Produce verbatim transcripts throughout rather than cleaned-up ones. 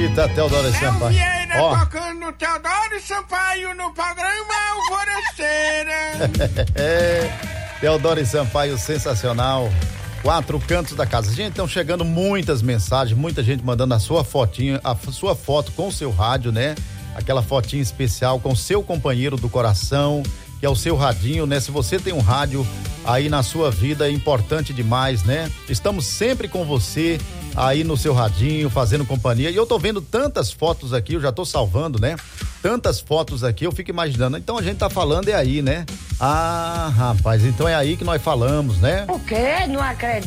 Eita, Teodoro Sampaio. Vieira oh. tocando Teodoro Sampaio no programa Alvoraceira. Teodoro Sampaio, sensacional. Quatro cantos da casa. Gente, estão chegando muitas mensagens, muita gente mandando a sua fotinha, a sua foto com o seu rádio, né? Aquela fotinha especial com o seu companheiro do coração, que é o seu radinho, né? Se você tem um rádio aí na sua vida, é importante demais, né? Estamos sempre com você aí no seu radinho, fazendo companhia. E eu tô vendo tantas fotos aqui, eu já tô salvando, né? Tantas fotos aqui, eu fico imaginando. Então a gente tá falando é aí, né? Ah, rapaz, então é aí que nós falamos, né? O quê? Não acredito.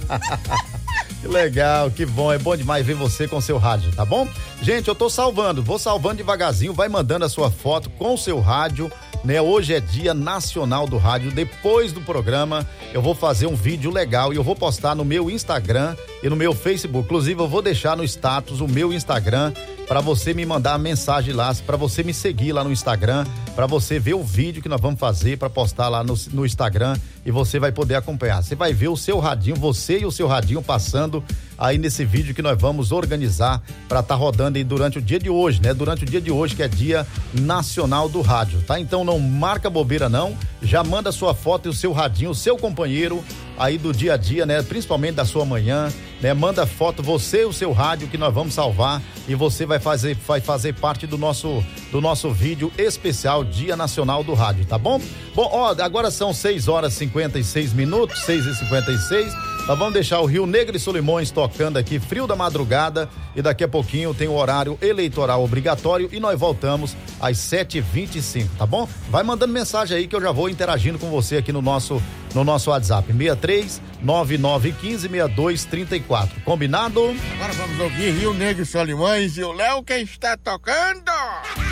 Que legal, que bom, é bom demais ver você com seu rádio, tá bom? Gente, eu tô salvando, vou salvando devagarzinho, vai mandando a sua foto com o seu rádio, né? Hoje é Dia Nacional do Rádio. Depois do programa eu vou fazer um vídeo legal e eu vou postar no meu Instagram e no meu Facebook. Inclusive eu vou deixar no status o meu Instagram para você me mandar a mensagem lá, para você me seguir lá no Instagram, para você ver o vídeo que nós vamos fazer para postar lá no, no Instagram e você vai poder acompanhar. Você vai ver o seu radinho, você e o seu radinho passando aí nesse vídeo que nós vamos organizar para estar tá rodando aí durante o dia de hoje, né? Durante o dia de hoje, que é Dia Nacional do Rádio, tá? Então não marca bobeira não, já manda sua foto e o seu radinho, o seu companheiro aí do dia a dia, né? Principalmente da sua manhã, né? Manda foto, você e o seu rádio que nós vamos salvar e você vai fazer, vai fazer parte do nosso, do nosso vídeo especial Dia Nacional do Rádio, tá bom? Bom, ó, agora são seis horas e cinquenta e seis minutos, seis e cinquenta e seis. Nós vamos deixar o Rio Negro e Solimões tocando aqui, frio da madrugada, e daqui a pouquinho tem o horário eleitoral obrigatório e nós voltamos às sete e vinte e cinco, tá bom? Vai mandando mensagem aí que eu já vou interagindo com você aqui no nosso, no nosso WhatsApp, seis três nove nove um cinco seis dois três quatro, combinado? Agora vamos ouvir Rio Negro e Solimões e o Léo quem está tocando.